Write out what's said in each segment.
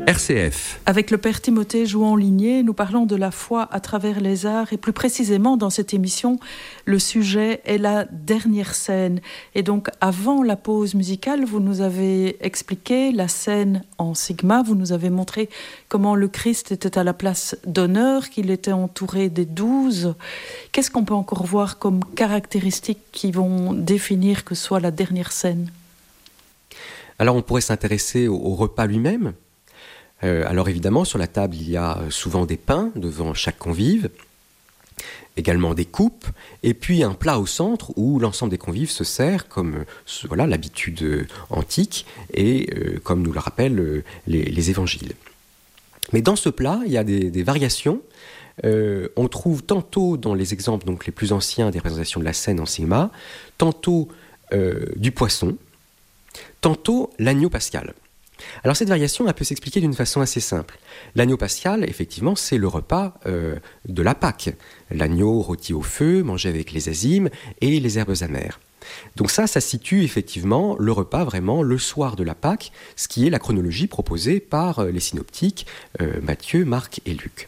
RCF. Avec le Père Timothée Jouan-Ligné, nous parlons de la foi à travers les arts et plus précisément dans cette émission, le sujet est la dernière scène. Et donc avant la pause musicale, vous nous avez expliqué la scène en sigma, vous nous avez montré comment le Christ était à la place d'honneur, qu'il était entouré des 12. Qu'est-ce qu'on peut encore voir comme caractéristiques qui vont définir que soit la dernière scène ? Alors on pourrait s'intéresser au repas lui-même. Alors évidemment, sur la table, il y a souvent des pains devant chaque convive, également des coupes, et puis un plat au centre où l'ensemble des convives se sert comme l'habitude antique et comme nous le rappellent les évangiles. Mais dans ce plat, il y a des variations. On trouve tantôt dans les exemples donc les plus anciens des représentations de la scène en sigma, tantôt du poisson, tantôt l'agneau pascal. Alors cette variation, elle peut s'expliquer d'une façon assez simple. L'agneau pascal, effectivement, c'est le repas de la Pâque. L'agneau rôti au feu, mangé avec les azymes et les herbes amères. Donc ça situe effectivement le repas vraiment le soir de la Pâque, ce qui est la chronologie proposée par les synoptiques Matthieu, Marc et Luc.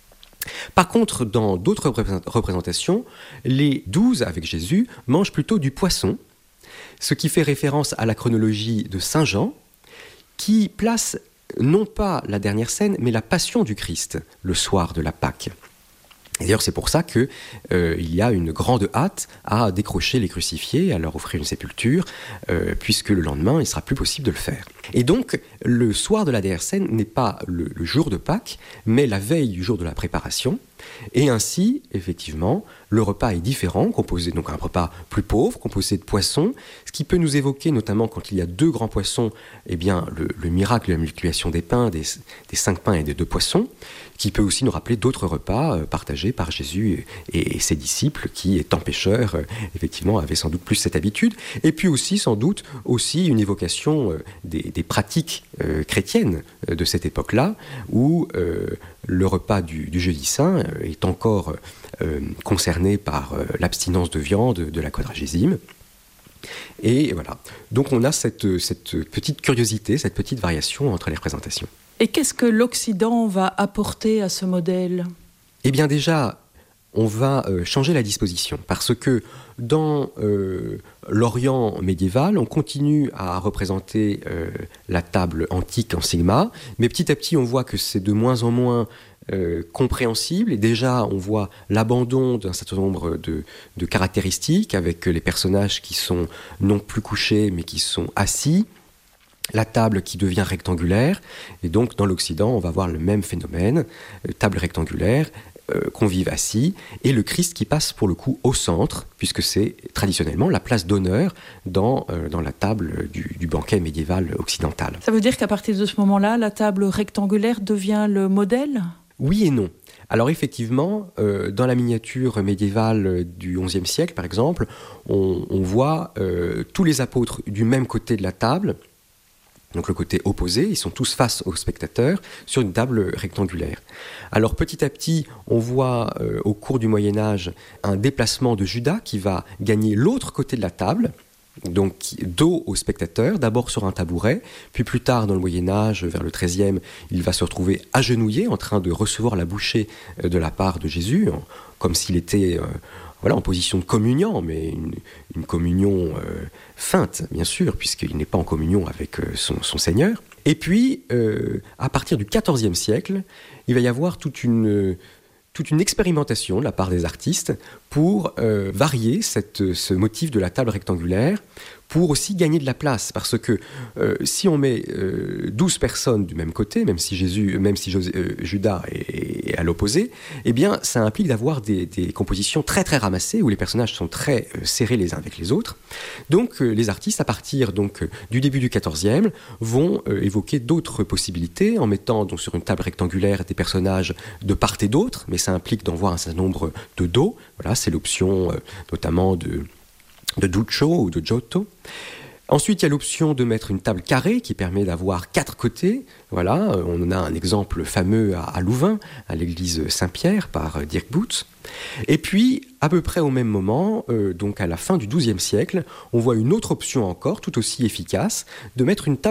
Par contre, dans d'autres représentations, les 12 avec Jésus mangent plutôt du poisson, ce qui fait référence à la chronologie de Saint Jean, qui place non pas la dernière scène, mais la passion du Christ, le soir de la Pâque. Et d'ailleurs, c'est pour ça qu'il y a une grande hâte à décrocher les crucifiés, à leur offrir une sépulture, puisque le lendemain, il ne sera plus possible de le faire. Et donc, le soir de la dernière scène n'est pas le jour de Pâques, mais la veille du jour de la préparation. Et ainsi, effectivement, le repas est différent, composé donc un repas plus pauvre, composé de poissons, ce qui peut nous évoquer, notamment quand il y a 2 grands poissons, eh bien, le miracle de la multiplication des pains, des 5 pains et des 2 poissons, qui peut aussi nous rappeler d'autres repas partagés par Jésus et ses disciples, qui, étant pêcheurs, effectivement, avaient sans doute plus cette habitude. Et puis aussi, sans doute, aussi une évocation des pratiques chrétiennes de cette époque-là, où le repas du jeudi saint est encore concerné par l'abstinence de viande de la quadragésime. Et voilà. Donc on a cette petite curiosité, cette petite variation entre les représentations. Et qu'est-ce que l'Occident va apporter à ce modèle ? Eh bien déjà, on va changer la disposition, parce que dans l'Orient médiéval, on continue à représenter la table antique en sigma, mais petit à petit on voit que c'est de moins en moins compréhensible, et déjà on voit l'abandon d'un certain nombre de caractéristiques avec les personnages qui sont non plus couchés mais qui sont assis, la table qui devient rectangulaire, et donc dans l'Occident on va voir le même phénomène, table rectangulaire, convives assis, et le Christ qui passe pour le coup au centre, puisque c'est traditionnellement la place d'honneur dans la table du banquet médiéval occidental. Ça veut dire qu'à partir de ce moment-là, la table rectangulaire devient le modèle ? Oui et non. Alors effectivement, dans la miniature médiévale du XIe siècle, par exemple, on voit tous les apôtres du même côté de la table, donc le côté opposé, ils sont tous face aux spectateurs, sur une table rectangulaire. Alors petit à petit, on voit au cours du Moyen-Âge un déplacement de Judas qui va gagner l'autre côté de la table, donc dos aux spectateurs, d'abord sur un tabouret, puis plus tard dans le Moyen-Âge, vers le XIIIe, il va se retrouver agenouillé, en train de recevoir la bouchée de la part de Jésus, comme s'il était en position de communion, mais une communion feinte, bien sûr, puisqu'il n'est pas en communion avec son Seigneur. Et puis, à partir du XIVe siècle, il va y avoir toute une expérimentation de la part des artistes pour varier ce motif de la table rectangulaire, pour aussi gagner de la place, parce que si on met 12 personnes du même côté, même si Judas est à l'opposé, eh bien ça implique d'avoir des compositions très très ramassées, où les personnages sont très serrés les uns avec les autres. Donc les artistes, à partir du début du XIVe, vont évoquer d'autres possibilités, en mettant donc sur une table rectangulaire des personnages de part et d'autre, mais ça implique d'en voir un certain nombre de dos. Voilà, c'est l'option notamment de Duccio ou de Giotto. Ensuite, il y a l'option de mettre une table carrée qui permet d'avoir 4 côtés. Voilà, on en a un exemple fameux à Louvain, à l'église Saint-Pierre, par Dirk Boots. Et puis, à peu près au même moment, donc à la fin du XIIe siècle, on voit une autre option encore, tout aussi efficace, de mettre une table